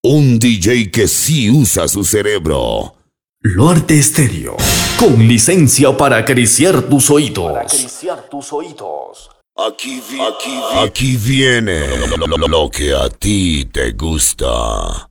Un DJ que sí usa su cerebro. Luarte Estéreo, con licencia para acariciar tus oídos. Aquí viene lo que a ti te gusta.